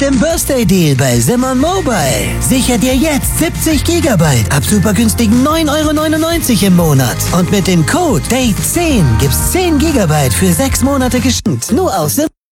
dem Birthday Deal bei Simon Mobile. Sicher dir jetzt 70 GB ab super günstigen 9,99 € im Monat. Und mit dem Code DATE10 gibt's 10 GB für 6 Monate geschenkt. Nur auf Simon.